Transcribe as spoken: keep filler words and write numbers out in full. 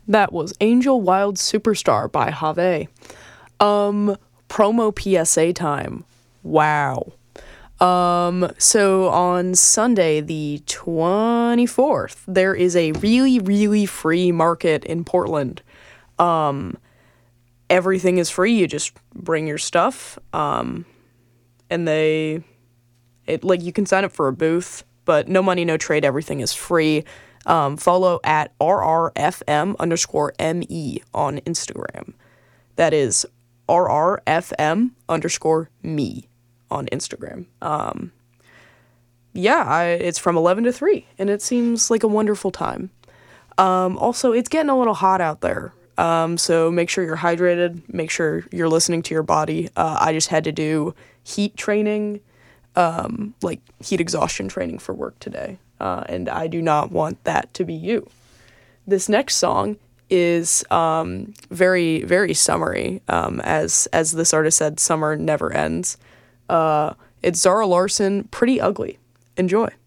That was Angel Wild Superstar by Have. Um, promo P S A time. Wow. Um, so on Sunday, the twenty-fourth, there is a really, really free market in Portland. Um, everything is free. You just bring your stuff. Um, and they, it, like, you can sign up for a booth, but no money, no trade. Everything is free. Um, follow at R R F M underscore M E on Instagram. That is R R F M underscore me on Instagram. Um, yeah, I, it's from eleven to three, and it seems like a wonderful time. Um, also, it's getting a little hot out there, um, so make sure you're hydrated, make sure you're listening to your body. Uh, I just had to do heat training, um, like heat exhaustion training for work today. Uh, and I do not want that to be you. This next song is um, very, very summery. Um, as as this artist said, summer never ends. Uh, it's Zara Larsson, Pretty Ugly. Enjoy.